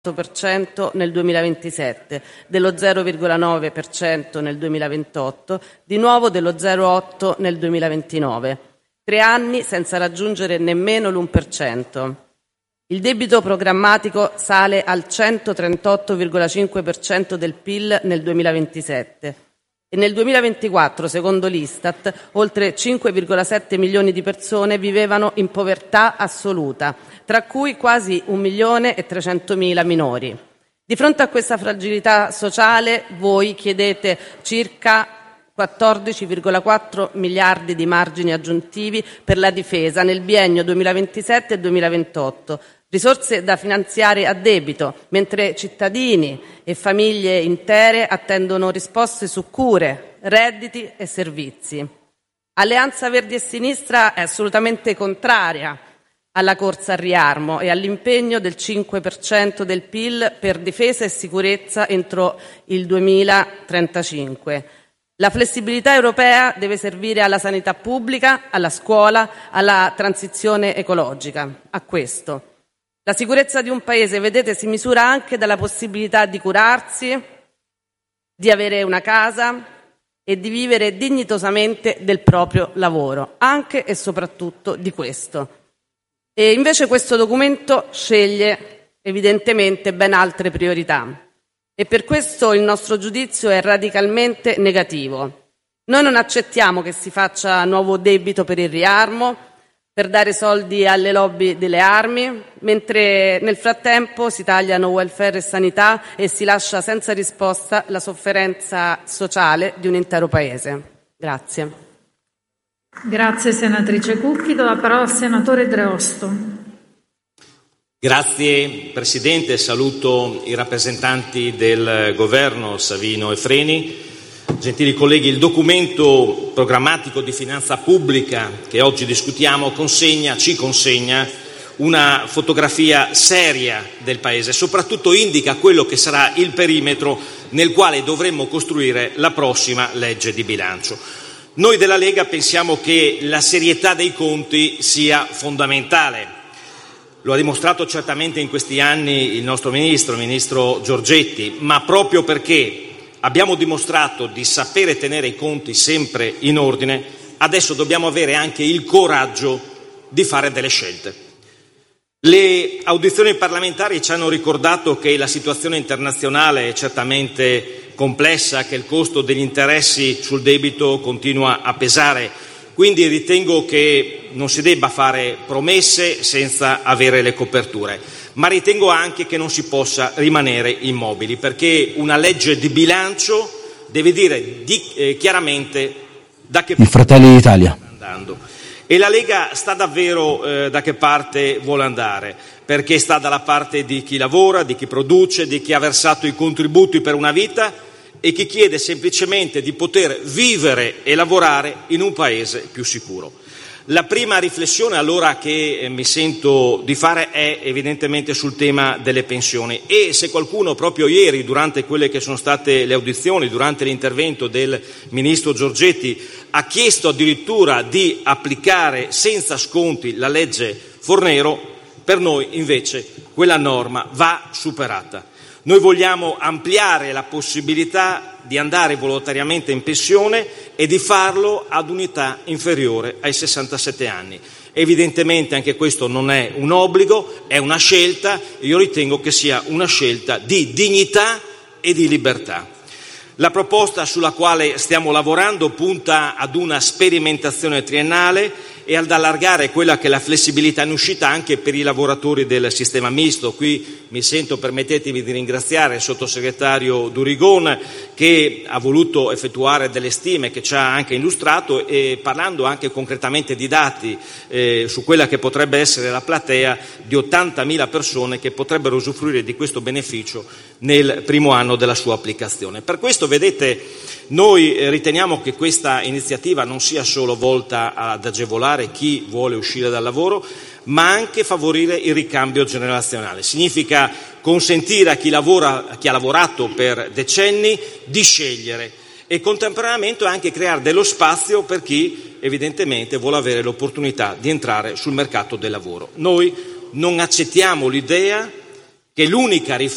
0,8% nel 2027, dello 0,9% nel 2028, di nuovo dello 0,8% nel 2029. 3 anni senza raggiungere nemmeno l'1%. Il debito programmatico sale al 138,5% del PIL nel 2027 e nel 2024, secondo l'Istat, oltre 5,7 milioni di persone vivevano in povertà assoluta, tra cui quasi 1.300.000 minori. Di fronte a questa fragilità sociale voi chiedete circa 14,4 miliardi di margini aggiuntivi per la difesa nel biennio 2027 e 2028, risorse da finanziare a debito, mentre cittadini e famiglie intere attendono risposte su cure, redditi e servizi. Alleanza Verdi e Sinistra è assolutamente contraria alla corsa al riarmo e all'impegno del 5% del PIL per difesa e sicurezza entro il 2035. La flessibilità europea deve servire alla sanità pubblica, alla scuola, alla transizione ecologica, a questo. La sicurezza di un paese, vedete, si misura anche dalla possibilità di curarsi, di avere una casa e di vivere dignitosamente del proprio lavoro, anche e soprattutto di questo. E invece questo documento sceglie evidentemente ben altre priorità. E per questo il nostro giudizio è radicalmente negativo. Noi non accettiamo che si faccia nuovo debito per il riarmo, per dare soldi alle lobby delle armi, mentre nel frattempo si tagliano welfare e sanità e si lascia senza risposta la sofferenza sociale di un intero paese. Grazie. Grazie senatrice Cucchi. Do la parola al senatore Dreosto. Grazie Presidente, saluto i rappresentanti del Governo, Savino e Freni. Gentili colleghi, il documento programmatico di finanza pubblica che oggi discutiamo ci consegna una fotografia seria del Paese, soprattutto indica quello che sarà il perimetro nel quale dovremmo costruire la prossima legge di bilancio. Noi della Lega pensiamo che la serietà dei conti sia fondamentale. Lo ha dimostrato certamente in questi anni il nostro il ministro Giorgetti, ma proprio perché abbiamo dimostrato di sapere tenere i conti sempre in ordine, adesso dobbiamo avere anche il coraggio di fare delle scelte. Le audizioni parlamentari ci hanno ricordato che la situazione internazionale è certamente complessa, che il costo degli interessi sul debito continua a pesare, quindi ritengo che non si debba fare promesse senza avere le coperture. Ma ritengo anche che non si possa rimanere immobili, perché una legge di bilancio deve dire chiaramente da che parte Fratelli d'Italia sta andando. E la Lega sta davvero da che parte vuole andare, perché sta dalla parte di chi lavora, di chi produce, di chi ha versato i contributi per una vita e chi chiede semplicemente di poter vivere e lavorare in un paese più sicuro. La prima riflessione allora che mi sento di fare è evidentemente sul tema delle pensioni e se qualcuno proprio ieri durante quelle che sono state le audizioni, durante l'intervento del ministro Giorgetti ha chiesto addirittura di applicare senza sconti la legge Fornero, per noi invece quella norma va superata. Noi vogliamo ampliare la possibilità di andare volontariamente in pensione e di farlo ad un'età inferiore ai 67 anni. Evidentemente anche questo non è un obbligo, è una scelta e io ritengo che sia una scelta di dignità e di libertà. La proposta sulla quale stiamo lavorando punta ad una sperimentazione triennale e ad allargare quella che è la flessibilità in uscita anche per i lavoratori del sistema misto. Qui mi sento, permettetemi di ringraziare il sottosegretario Durigon che ha voluto effettuare delle stime che ci ha anche illustrato e parlando anche concretamente di dati su quella che potrebbe essere la platea di 80.000 persone che potrebbero usufruire di questo beneficio nel primo anno della sua applicazione. Per questo, vedete, noi riteniamo che questa iniziativa non sia solo volta ad agevolare chi vuole uscire dal lavoro, ma anche favorire il ricambio generazionale. Significa consentire a chi ha lavorato per decenni di scegliere e contemporaneamente anche creare dello spazio per chi evidentemente vuole avere l'opportunità di entrare sul mercato del lavoro. Noi non accettiamo l'idea che l'unica